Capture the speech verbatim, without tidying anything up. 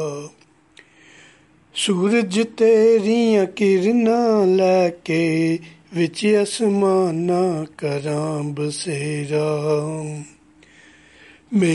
ਸੂਰਜ ਤੇਰੀਆਂ ਕਿਰਨਾਂ ਲੈ ਕੇ ਵਿੱਚ ਅਸਮਾਨਾਂ ਕਰਾਂ ਬਸੇਰਾ।